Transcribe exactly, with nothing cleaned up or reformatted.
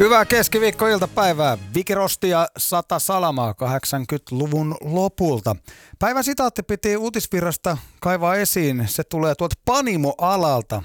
Hyvää keskiviikkoiltapäivää. Viki Rosti ja Sata Salamaa kahdeksankymmentäluvun lopulta. Päivän sitaatti piti uutisvirrasta kaivaa esiin. Se tulee tuolta Panimo-alalta.